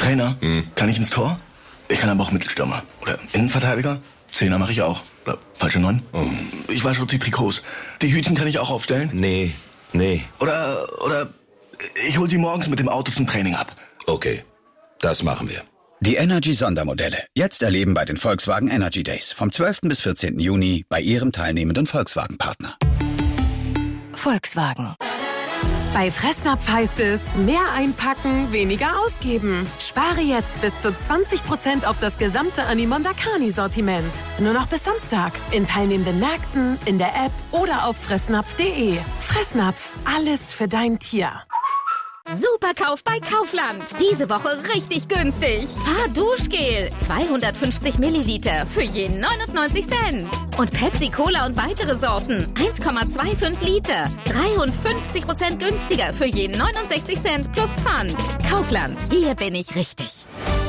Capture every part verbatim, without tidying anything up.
Trainer, hm. kann ich ins Tor? Ich kann aber auch Mittelstürmer. Oder Innenverteidiger? Zehner mache ich auch. Oder falsche Neun? Oh. Ich wasche auch die Trikots. Die Hütchen kann ich auch aufstellen? Nee, nee. Oder, oder ich hol sie morgens mit dem Auto zum Training ab. Okay, das machen wir. Die Energy-Sondermodelle. Jetzt erleben bei den Volkswagen Energy Days. Vom zwölften bis vierzehnten Juni bei Ihrem teilnehmenden Volkswagen-Partner. Volkswagen. Bei Fressnapf heißt es, mehr einpacken, weniger ausgeben. Spare jetzt bis zu zwanzig Prozent auf das gesamte Animondakani-Sortiment. Nur noch bis Samstag. In teilnehmenden Märkten, in der App oder auf fressnapf punkt de. Fressnapf, alles für dein Tier. Superkauf bei Kaufland. Diese Woche richtig günstig. Fahrduschgel. zweihundertfünfzig Milliliter für je neunundneunzig Cent. Und Pepsi Cola und weitere Sorten. eins Komma fünfundzwanzig Liter. dreiundfünfzig Prozent günstiger für je neunundsechzig Cent plus Pfand. Kaufland. Hier bin ich richtig.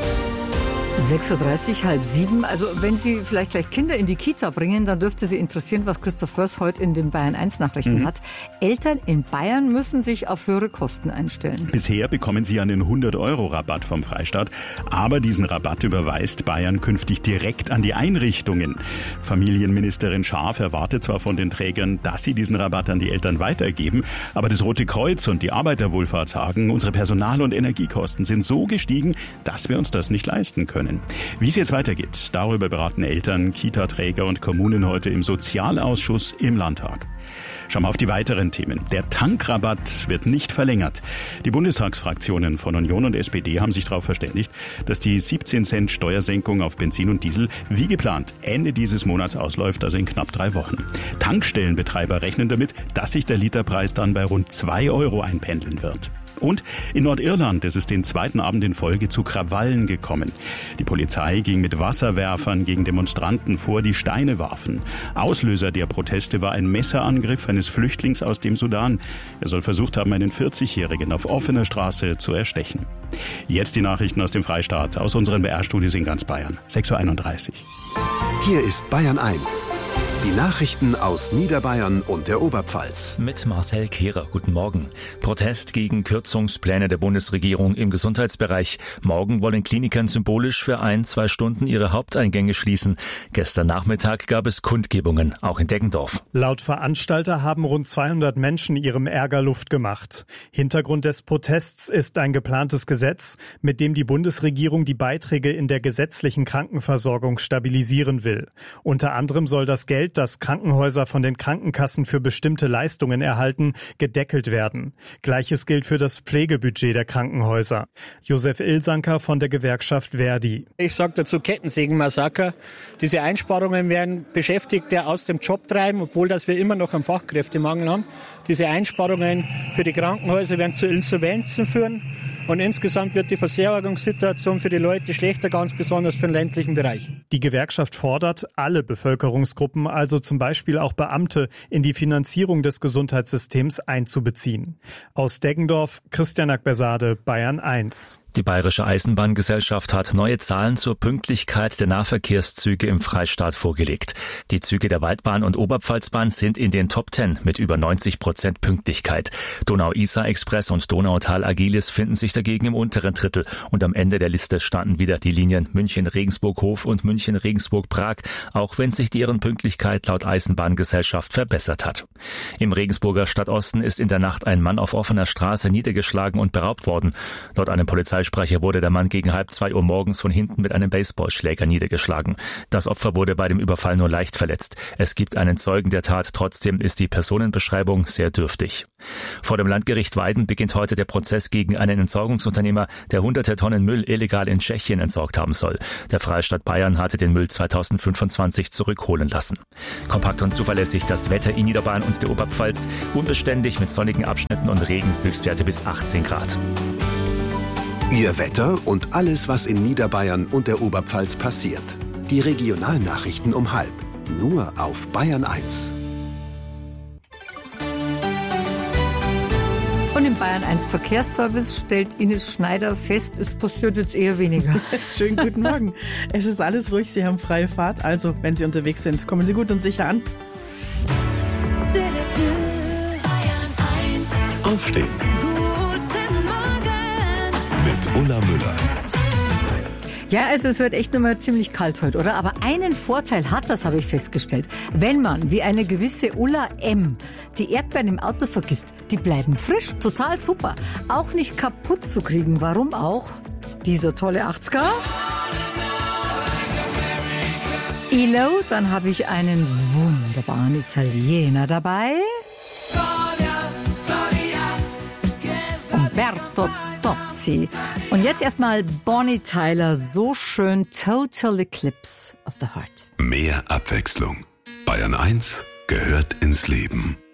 sechs Uhr dreißig, halb sieben. Also wenn Sie vielleicht gleich Kinder in die Kita bringen, dann dürfte Sie interessieren, was Christoph Förs heute in den Bayern eins Nachrichten mhm. hat. Eltern in Bayern müssen sich auf höhere Kosten einstellen. Bisher bekommen sie einen hundert Euro Rabatt vom Freistaat. Aber diesen Rabatt überweist Bayern künftig direkt an die Einrichtungen. Familienministerin Schaaf erwartet zwar von den Trägern, dass sie diesen Rabatt an die Eltern weitergeben. Aber das Rote Kreuz und die Arbeiterwohlfahrt sagen, unsere Personal- und Energiekosten sind so gestiegen, dass wir uns das nicht leisten können. Wie es jetzt weitergeht, darüber beraten Eltern, Kita-Träger und Kommunen heute im Sozialausschuss im Landtag. Schauen wir auf die weiteren Themen. Der Tankrabatt wird nicht verlängert. Die Bundestagsfraktionen von Union und S P D haben sich darauf verständigt, dass die siebzehn Cent Steuersenkung auf Benzin und Diesel wie geplant Ende dieses Monats ausläuft, also in knapp drei Wochen. Tankstellenbetreiber rechnen damit, dass sich der Literpreis dann bei rund zwei Euro einpendeln wird. Und in Nordirland ist es den zweiten Abend in Folge zu Krawallen gekommen. Die Polizei ging mit Wasserwerfern gegen Demonstranten vor, die Steine warfen. Auslöser der Proteste war ein Messerangriff eines Flüchtlings aus dem Sudan. Er soll versucht haben, einen vierzigjährigen auf offener Straße zu erstechen. Jetzt die Nachrichten aus dem Freistaat, aus unseren B R-Studios in ganz Bayern. sechs Uhr einunddreißig. Hier ist Bayern eins. Die Nachrichten aus Niederbayern und der Oberpfalz. Mit Marcel Kehrer. Guten Morgen. Protest gegen Kürzungspläne der Bundesregierung im Gesundheitsbereich. Morgen wollen Kliniken symbolisch für ein, zwei Stunden ihre Haupteingänge schließen. Gestern Nachmittag gab es Kundgebungen, auch in Deggendorf. Laut Veranstalter haben rund zweihundert Menschen ihrem Ärger Luft gemacht. Hintergrund des Protests ist ein geplantes Gesetz, mit dem die Bundesregierung die Beiträge in der gesetzlichen Krankenversorgung stabilisieren will. Unter anderem soll das Geld, das Krankenhäuser von den Krankenkassen für bestimmte Leistungen erhalten, gedeckelt werden. Gleiches gilt für das Pflegebudget der Krankenhäuser. Josef Ilsanker von der Gewerkschaft Verdi. Ich sage dazu Kettensägen-Massaker. Diese Einsparungen werden Beschäftigte aus dem Job treiben, obwohl dass wir immer noch einen Fachkräftemangel haben. Diese Einsparungen für die Krankenhäuser werden zu Insolvenzen führen. Und insgesamt wird die Versorgungssituation für die Leute schlechter, ganz besonders für den ländlichen Bereich. Die Gewerkschaft fordert, alle Bevölkerungsgruppen, also zum Beispiel auch Beamte, in die Finanzierung des Gesundheitssystems einzubeziehen. Aus Deggendorf, Christian Akbersade, Bayern eins. Die Bayerische Eisenbahngesellschaft hat neue Zahlen zur Pünktlichkeit der Nahverkehrszüge im Freistaat vorgelegt. Die Züge der Waldbahn und Oberpfalzbahn sind in den Top zehn mit über neunzig Prozent Pünktlichkeit. Donau-Isar-Express und Donautal-Agilis finden sich dagegen im unteren Drittel. Und am Ende der Liste standen wieder die Linien München-Regensburg-Hof und München-Regensburg-Prag, auch wenn sich deren Pünktlichkeit laut Eisenbahngesellschaft verbessert hat. Im Regensburger Stadtosten ist in der Nacht ein Mann auf offener Straße niedergeschlagen und beraubt worden. Laut einem Polizeisprecher wurde der Mann gegen halb zwei Uhr morgens von hinten mit einem Baseballschläger niedergeschlagen. Das Opfer wurde bei dem Überfall nur leicht verletzt. Es gibt einen Zeugen der Tat, trotzdem ist die Personenbeschreibung sehr dürftig. Vor dem Landgericht Weiden beginnt heute der Prozess gegen einen Entsorgungsunternehmer, der hunderte Tonnen Müll illegal in Tschechien entsorgt haben soll. Der Freistaat Bayern hatte den Müll zweitausendfünfundzwanzig zurückholen lassen. Kompakt und zuverlässig das Wetter in Niederbayern und der Oberpfalz. Unbeständig mit sonnigen Abschnitten und Regen, Höchstwerte bis achtzehn Grad. Ihr Wetter und alles, was in Niederbayern und der Oberpfalz passiert. Die Regionalnachrichten um halb. Nur auf Bayern eins. Und im Bayern eins Verkehrsservice stellt Ines Schneider fest, es passiert jetzt eher weniger. Schönen guten Morgen. Es ist alles ruhig, Sie haben freie Fahrt. Also, wenn Sie unterwegs sind, kommen Sie gut und sicher an. Aufstehen. Mit Ulla Müller. Ja, also es wird echt nochmal ziemlich kalt heute, oder? Aber einen Vorteil hat das, habe ich festgestellt. Wenn man, wie eine gewisse Ulla M., die Erdbeeren im Auto vergisst, die bleiben frisch, total super. Auch nicht kaputt zu kriegen. Warum auch? Dieser tolle achtziger. Elo, dann habe ich einen wunderbaren Italiener dabei. Umberto Tozzi. Und jetzt erstmal Bonnie Tyler, so schön, Total Eclipse of the Heart. Mehr Abwechslung. Bayern eins gehört ins Leben.